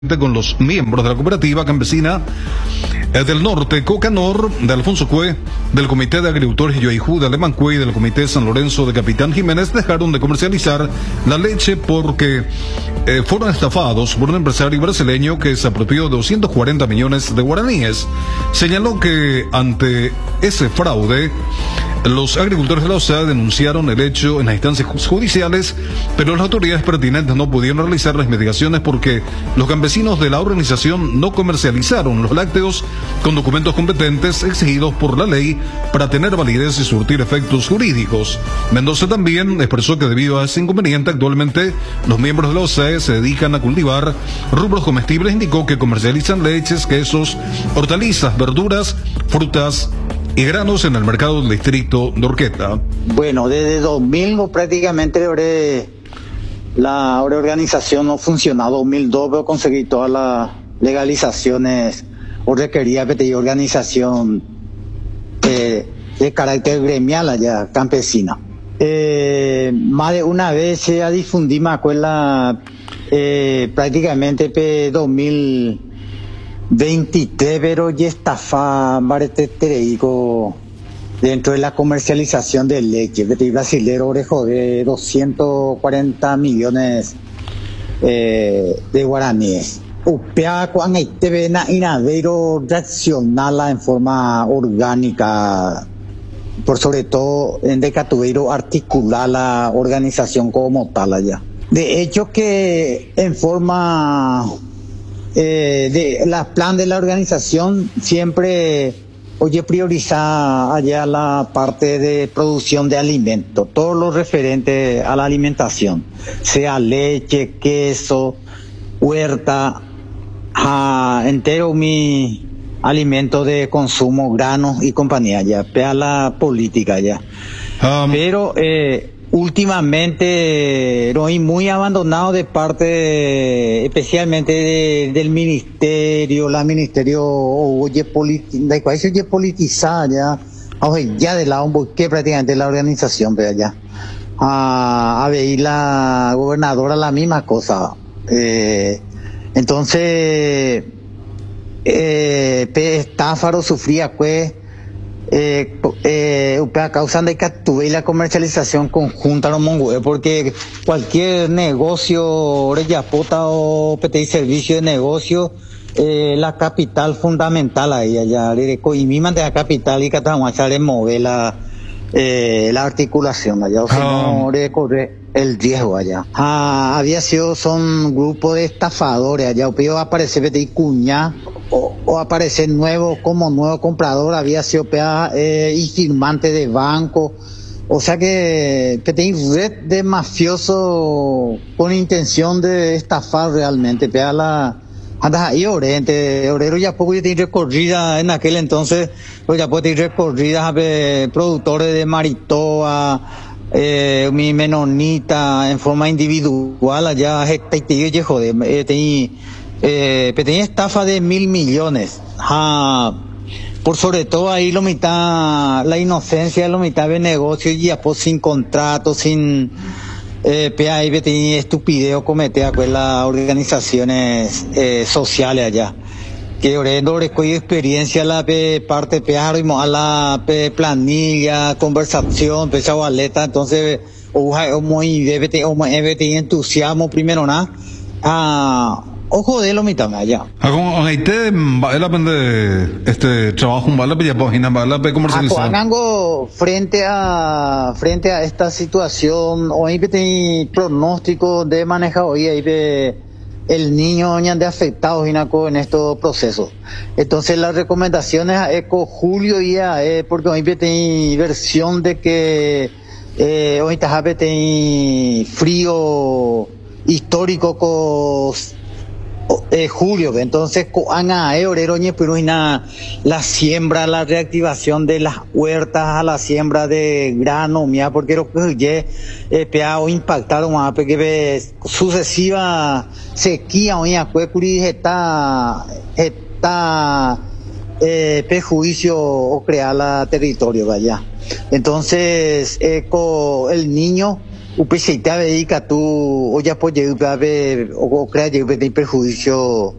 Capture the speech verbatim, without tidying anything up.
con los miembros de la cooperativa campesina eh, del norte, Cocanor, de Alfonso Cue, del Comité de Agricultores Yoijú de Alemancue y del Comité San Lorenzo de Capitán Jiménez, dejaron de comercializar la leche porque eh, fueron estafados por un empresario brasileño que se apropió de doscientos cuarenta millones de guaraníes. Señaló que ante ese fraude, los agricultores de la O C A denunciaron el hecho en las instancias judiciales, pero las autoridades pertinentes no pudieron realizar las investigaciones porque los campesinos de la organización no comercializaron los lácteos con documentos competentes exigidos por la ley para tener validez y surtir efectos jurídicos. Mendoza también expresó que debido a ese inconveniente, actualmente los miembros de la O C A se dedican a cultivar rubros comestibles. Indicó que comercializan leches, quesos, hortalizas, verduras, frutas y granos en el mercado del distrito de Orqueta. Bueno, desde dos mil prácticamente la organización no funcionó. dos mil dos pero conseguí todas las legalizaciones o requería pedir organización eh, de carácter gremial allá, campesina. Eh, más de una vez se ha difundido, me acuerdo, eh, prácticamente en dos mil veintitrés, pero ya estafa baretereico dentro de la comercialización de leche. El brasilero orejo de doscientos cuarenta millones eh, de guaraníes. Upea cuando hay T V inadeiro reaccionala en forma orgánica, por sobre todo en decatuveiro articular la organización como tal allá. De hecho que en forma Eh, de la plan de la organización siempre oye prioriza allá la parte de producción de alimentos, todo lo referente a la alimentación, sea leche, queso, huerta, a, entero mi alimento de consumo, granos y compañía, ya, pea la política ya. Um, Pero eh, últimamente no hay muy abandonado de parte de, especialmente de, del ministerio, la ministerio oye política, oye politizada ya, oye, ya de la que prácticamente la organización ve allá. A, a ver la gobernadora la misma cosa. Eh, entonces eh, Estáfaro sufría pues Eh, eh, a causa de que tuve la comercialización conjunta no mongue, porque cualquier negocio repota o pete servicio de negocio eh, la capital fundamental ahí allá y mi de la capital y que estamos a mover la eh, la articulación allá, o sea, no recorre el riesgo allá. Ah, había sido son grupos de estafadores allá, o peor aparece pete cuña O, o aparecer nuevo como nuevo comprador, había sido eh, y firmante de banco, o sea que, que tiene red de mafioso con intención de estafar realmente, pea la andas ahí orente, orero ya poco ya tiene recorrida en aquel entonces, pues ya puede tener recorridas eh, productores de Maritoa, eh, mi menonita en forma individual allá, este joder, eh, tenía Eh, pequeña estafa de mil millones. Ah, por sobre todo ahí lo mitad, la inocencia, lo mitad de negocio y ya pues sin contrato, sin eh, pe ahí pequeña estupidez cometida con las organizaciones eh, sociales allá. Que orendo recogido experiencia la pe, parte pearo y a la pe, planilla, conversación, pesa baleta, entonces o muy debe o muy entusiasmo primero nada. Ah, ojo de lo mitad allá. Con este vale pende este trabajo vale pe página vale pe comercializar. Ango frente a frente a esta situación hoy tiene pronóstico de manejar hoy ahí el niño de afectados en estos procesos. Entonces las recomendaciones a Eco Julio ya eh, porque hoy tiene versión de que eh, hoy tiene frío histórico con Eh, julio, entonces ana eh, oreroñe pero la siembra, la reactivación de las huertas, a la siembra de grano, mía, porque lo que eh, peao impactaron más porque ve sucesiva sequía hoy a cuecuri está está eh, perjuicio o crear la territorio allá. Entonces eh, el niño upeceita dedica tú o ya pues o crea que perjuicio